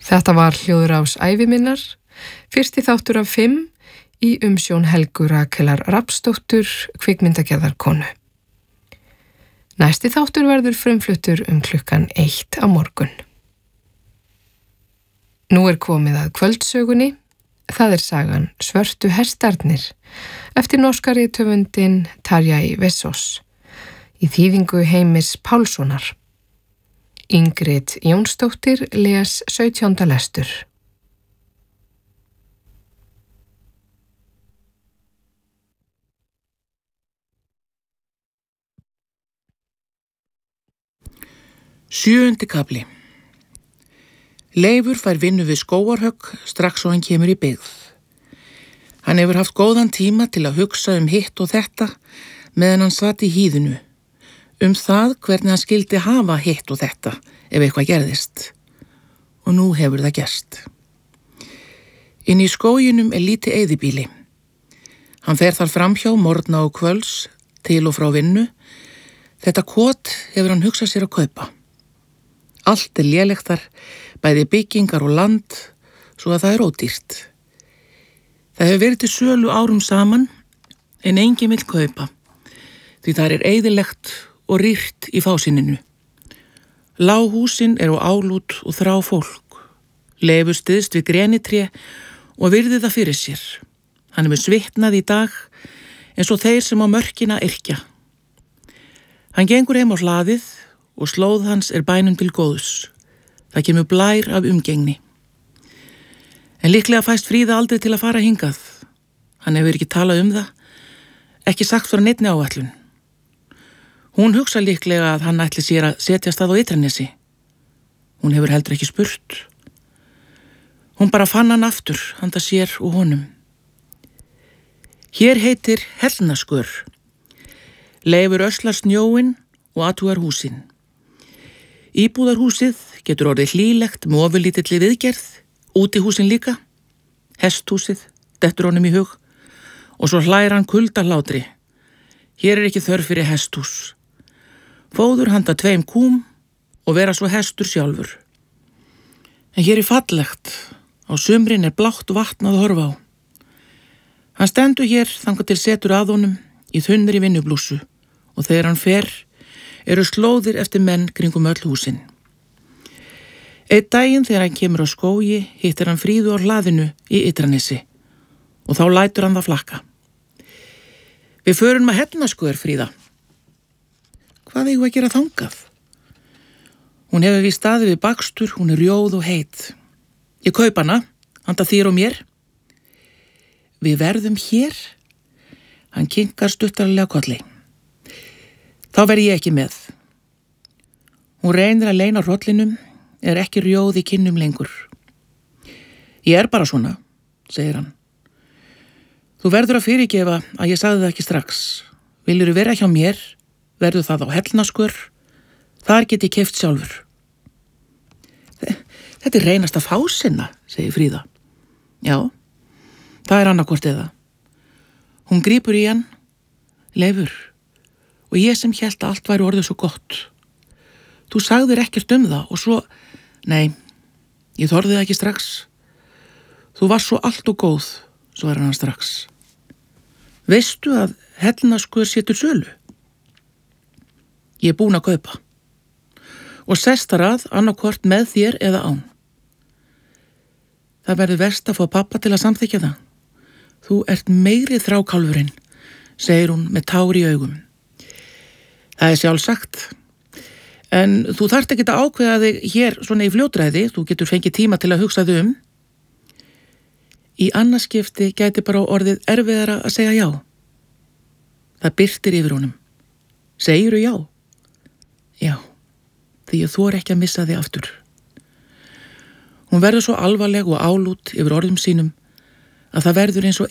Þetta var hljóðrás ævi minnar, fyrsti þáttur af 5 í umsjón Helgu Rakelar Rafnsdóttur, kvikmyndagerðarkonu. Næsti þáttur verður frumfluttur klukkan 1 á morgun. Nú er komið að kvöldsögunni. Það er sagan Svörtu hestarnir eftir norska rithöfundinn Tarjei Vesaas í þýðingu Heimis Pálssonar. Ingrid Jónsdóttir les 17. lestur. Sjöundi kafli. Leifur fær vinnu við skógarhögg strax og hann kemur í byggð. Hann hefur haft góðan tíma til að hugsa hitt og þetta meðan hann satt í hýðinu. Það hvernig hann skildi hafa hitt og þetta ef eitthvað gerðist. Og nú hefur það gerst. Inn í skóginum er lítið eyðibýli. Hann fer þar framhjá morgna og kvölds til og frá vinnu. Þetta kot hefur hann hugsað sér að kaupa. Allt er lélegt þar, bæði byggingar og land, svo að það er ódýrt. Það hefur verið til sölu árum saman, en enginn vill kaupa, því það er eyðilegt og rýrt í fásininu. Lághúsin eru álút og þrá fólk. Leifur styðst við grenitré og virði það fyrir sér. Hann hefur svitnað í dag eins og þeir sem á mörkina yrkja. Hann gengur heim á hlaðið og slóð hans er bænum til góðs. Það kemur blær af umgengni. En líklega fæst Fríða aldrei til að fara hingað. Hann hefur ekki talað það, ekki sagt frá neinni áætlun. Hún hugsa líklega að hann ætli sér að setjast að á Ytranesi. Hún hefur heldur ekki spurt. Hún bara fann hann aftur, handa sér og honum. Hér heitir Hellnaskör. Leifur öslar snjóinn og athugar húsin. Íbúðarhúsið getur orðið hlýlegt með ofurlítilli viðgerð, útihúsin líka, hesthúsið, dettur honum í hug, og svo hlær hann kuldahlátri. Hér er ekki þörf fyrir hesthús. Fóður handa 2 kúm og vera svo hestur sjálfur. En hér er fallegt, á sumrin er blátt vatn að horfa á. Hann stendur hér þangað til setur að honum í þunnri vinnublússu og þegar hann fer eru slóðir eftir menn kringum öll húsin. Einn daginn þegar hann kemur á skógi hittir hann Fríðu á hlaðinu í Ytranesi og þá lætur hann það flakka. Við förum að Hellnaskör, Fríða. Hvað eigum við að gera þangað? Hún hefur við staðið við bakstur, hún er rjóð og heit. Ég kaup hana, handa þér og mér. Við verðum hér. Hann kinkar stuttarlega kolli. Þá verð ég ekki með. Hún reynir að leyna hrollinum, er ekki rjóð í kinnum lengur. Ég er bara svona, segir hann. Þú verður að fyrirgefa að ég sagði það ekki strax. Viljirðu vera hjá mér, verður það á Hellnaskör. Þar get ég keypt sjálfur. Þetta er reynasta fásinna, segir Fríða. Já, það er annarkvort eða. Hún grípur í hann. Leifur, og ég sem hélt að allt væri orðið svo gott. Þú sagðir ekkert það og svo... Nei, ég þorði það ekki strax. Þú var svo allt og góð, svarar hann strax. Veistu að Hellnaskör sé til sölu? Ég er búin að kaupa. Og sest þar að annarkvort með þér eða án. Það verður verst að fá pappa til að samþykkja það. Þú ert meiri þrákálfurinn, segir hún með tár í augum. Það er sjálfsagt. En þú þarft ekki að ákveða þig hér svona í fljótræði, þú getur fengið tíma til að hugsa þig Í annarskipti gæti bara orðið erfiðara að segja já. Það birtir yfir honum. Segirðu já? Já, því ég þori ekki að missa þig aftur. Hún verður svo alvarleg og álút yfir orðum sínum að það verður eins og